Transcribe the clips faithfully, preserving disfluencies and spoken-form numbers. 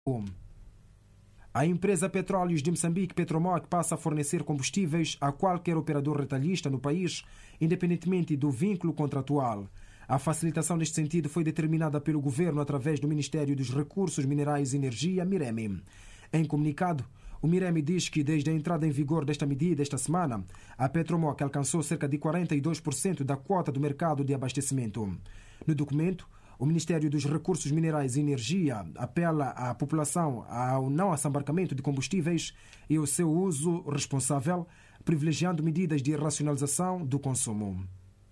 A empresa Petróleos de Moçambique, Petromoc, passa a fornecer combustíveis a qualquer operador retalhista no país, independentemente do vínculo contratual. A facilitação neste sentido foi determinada pelo governo através do Ministério dos Recursos Minerais e Energia, MIREMI. Em comunicado, o MIREMI diz que desde a entrada em vigor desta medida esta semana, a Petromoc alcançou cerca de quarenta e dois por cento da quota do mercado de abastecimento. No documento, o Ministério dos Recursos Minerais e Energia apela à população ao não assambarcamento de combustíveis e ao seu uso responsável, privilegiando medidas de racionalização do consumo.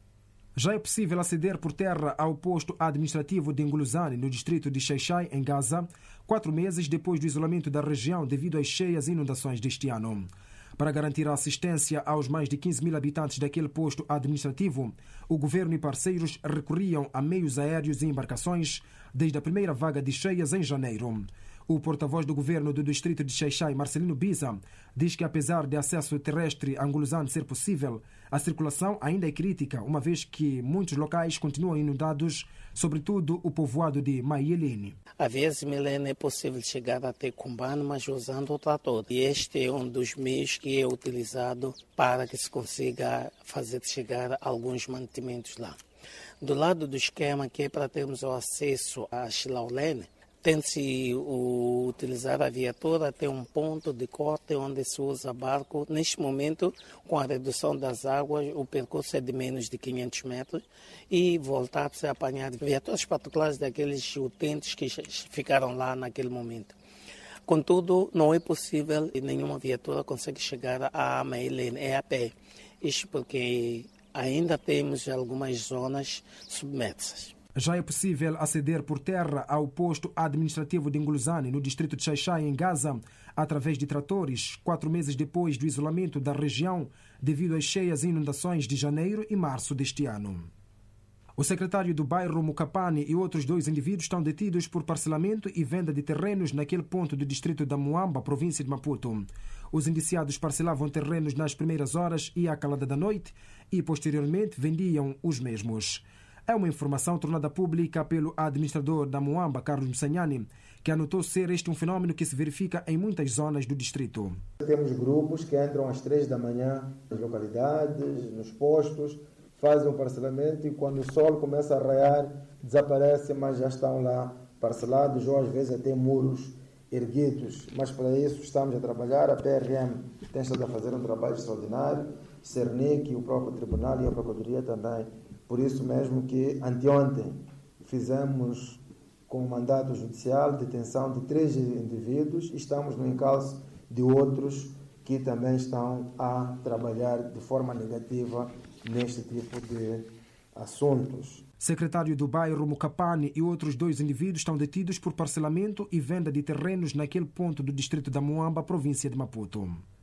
Já é possível aceder por terra ao posto administrativo de Nguluzane, no distrito de Xai-Xai, em Gaza, quatro meses depois do isolamento da região devido às cheias e inundações deste ano. Para garantir a assistência aos mais de quinze mil habitantes daquele posto administrativo, o governo e parceiros recorriam a meios aéreos e embarcações desde a primeira vaga de cheias em janeiro. O porta-voz do governo do distrito de Xai-Xai, Marcelino Biza, diz que apesar de acesso terrestre a Nguluzane ser possível, a circulação ainda é crítica, uma vez que muitos locais continuam inundados, sobretudo o povoado de Maielene. A vezes, Milene, é possível chegar até Cumbano, mas usando o trator. E este é um dos meios que é utilizado para que se consiga fazer chegar alguns mantimentos lá. Do lado do esquema, que é para termos o acesso a Xilaulene, tem-se utilizar a viatura até um ponto de corte onde se usa barco. Neste momento, com a redução das águas, o percurso é de menos de quinhentos metros e voltar-se a apanhar viaturas particulares daqueles utentes que ficaram lá naquele momento. Contudo, não é possível e nenhuma viatura consegue chegar a Maielene, é a pé. Isto porque ainda temos algumas zonas submersas. Já é possível aceder por terra ao posto administrativo de Nguluzane, no distrito de Xai-Xai, em Gaza, através de tratores, quatro meses depois do isolamento da região devido às cheias e inundações de janeiro e março deste ano. O secretário do bairro Mukapani e outros dois indivíduos estão detidos por parcelamento e venda de terrenos naquele ponto do distrito da Muamba, província de Maputo. Os indiciados parcelavam terrenos nas primeiras horas e à calada da noite e, posteriormente, vendiam os mesmos. É uma informação tornada pública pelo administrador da Muamba, Carlos Msanyani, que anotou ser este um fenómeno que se verifica em muitas zonas do distrito. Temos grupos que entram às três da manhã nas localidades, nos postos, fazem um parcelamento e quando o sol começa a raiar, desaparecem, mas já estão lá parcelados ou às vezes até muros erguidos. Mas para isso estamos a trabalhar, a P R M tem estado a fazer um trabalho extraordinário, Cernic, o próprio Tribunal e a Procuradoria também. Por isso mesmo que anteontem fizemos com o mandato judicial detenção de três indivíduos e estamos no encalço de outros que também estão a trabalhar de forma negativa neste tipo de assuntos. Secretário do bairro Mukapani e outros dois indivíduos estão detidos por parcelamento e venda de terrenos naquele ponto do distrito da Muamba, província de Maputo.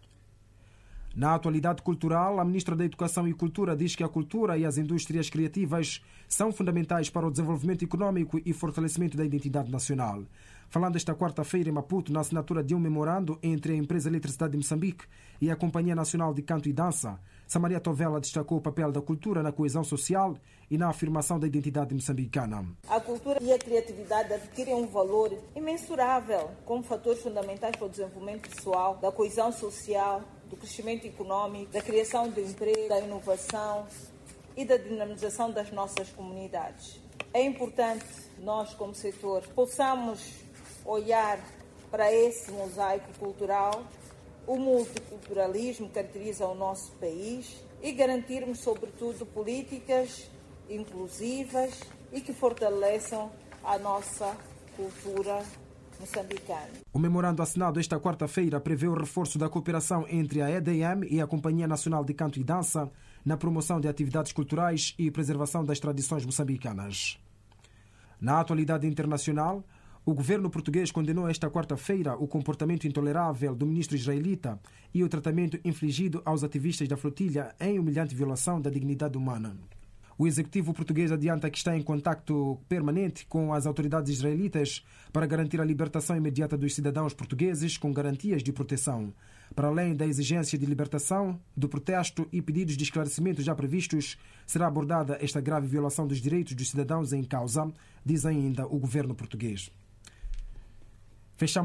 Na atualidade cultural, a ministra da Educação e Cultura diz que a cultura e as indústrias criativas são fundamentais para o desenvolvimento econômico e fortalecimento da identidade nacional. Falando esta quarta-feira em Maputo, na assinatura de um memorando entre a Empresa Eletricidade de Moçambique e a Companhia Nacional de Canto e Dança, Samaria Tovela destacou o papel da cultura na coesão social e na afirmação da identidade moçambicana. A cultura e a criatividade adquirem um valor imensurável como fatores fundamentais para o desenvolvimento pessoal, da coesão social, do crescimento econômico, da criação de emprego, da inovação e da dinamização das nossas comunidades. É importante nós, como setor, possamos olhar para esse mosaico cultural. O multiculturalismo caracteriza o nosso país e garantirmos, sobretudo, políticas inclusivas e que fortaleçam a nossa cultura moçambicana. O memorando assinado esta quarta-feira prevê o reforço da cooperação entre a E D M e a Companhia Nacional de Canto e Dança na promoção de atividades culturais e preservação das tradições moçambicanas. Na atualidade internacional, o governo português condenou esta quarta-feira o comportamento intolerável do ministro israelita e o tratamento infligido aos ativistas da flotilha em humilhante violação da dignidade humana. O executivo português adianta que está em contacto permanente com as autoridades israelitas para garantir a libertação imediata dos cidadãos portugueses com garantias de proteção. Para além da exigência de libertação, do protesto e pedidos de esclarecimento já previstos, será abordada esta grave violação dos direitos dos cidadãos em causa, diz ainda o governo português. Fechamos